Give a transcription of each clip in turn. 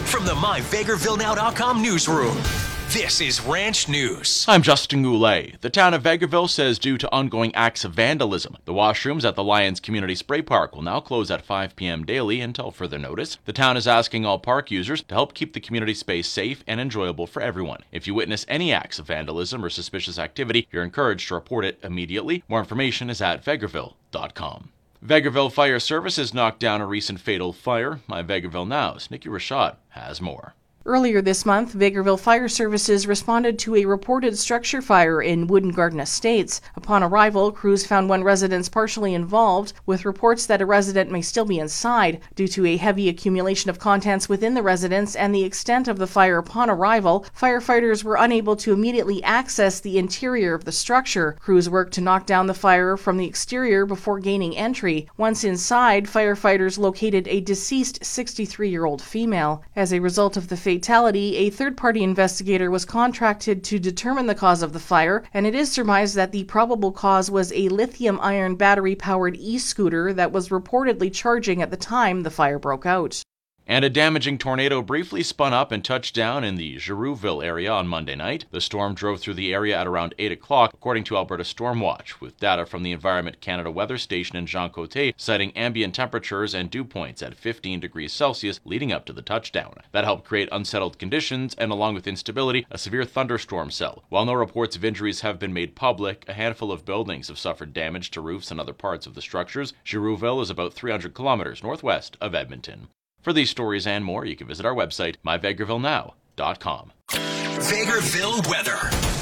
from the MyVegrevilleNow.com newsroom, this is Ranch News. I'm Justin Goulet. The town of Vegreville says due to ongoing acts of vandalism, the washrooms at the Lions Community Spray Park will now close at 5 p.m. daily until further notice. The town is asking all park users to help keep the community space safe and enjoyable for everyone. If you witness any acts of vandalism or suspicious activity, you're encouraged to report it immediately. More information is at vegreville.com. Vegreville Fire Services knocked down a recent fatal fire. My Vegreville Now's Nikki Rashad has more. Earlier this month, Vegreville Fire Services responded to a reported structure fire in Wooden Garden Estates. Upon arrival, crews found one residence partially involved, with reports that a resident may still be inside. Due to a heavy accumulation of contents within the residence and the extent of the fire upon arrival, firefighters were unable to immediately access the interior of the structure. Crews worked to knock down the fire from the exterior before gaining entry. Once inside, firefighters located a deceased 63-year-old female. As a result of the fatality, a third-party investigator was contracted to determine the cause of the fire, and it is surmised that the probable cause was a lithium-ion battery-powered e-scooter that was reportedly charging at the time the fire broke out. And a damaging tornado briefly spun up and touched down in the Girouville area on Monday night. The storm drove through the area at around 8 o'clock, according to Alberta Storm Watch, with data from the Environment Canada Weather Station in Jean Côté citing ambient temperatures and dew points at 15 degrees Celsius leading up to the touchdown. That helped create unsettled conditions and, along with instability, a severe thunderstorm cell. While no reports of injuries have been made public, a handful of buildings have suffered damage to roofs and other parts of the structures. Girouville is about 300 kilometers northwest of Edmonton. For these stories and more, you can visit our website, myvegrevilleNow.com. Vegreville weather.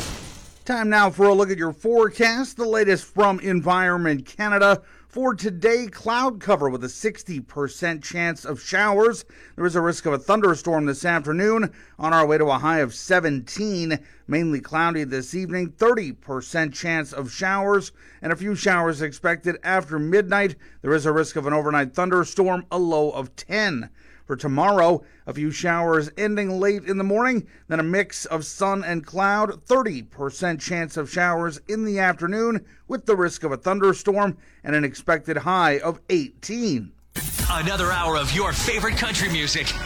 Time now for a look at your forecast. The latest from Environment Canada. For today, cloud cover with a 60% chance of showers. There is a risk of a thunderstorm this afternoon on our way to a high of 17. Mainly cloudy this evening, 30% chance of showers, and a few showers expected after midnight. There is a risk of an overnight thunderstorm, a low of 10. For tomorrow, a few showers ending late in the morning, then a mix of sun and cloud, 30% chance of showers in the afternoon with the risk of a thunderstorm and an expected high of 18. Another hour of your favorite country music.